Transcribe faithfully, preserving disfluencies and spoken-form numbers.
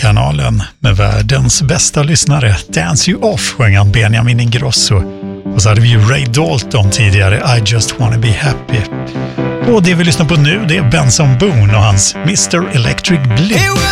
Rockkanalen med världens bästa lyssnare. Dance You Off sjöng han Benjamin Ingrosso. Och så hade vi ju Ray Dalton tidigare, I Just Wanna Be Happy. Och det vi lyssnar på nu, det är Benson Boone och hans mister Electric Blue.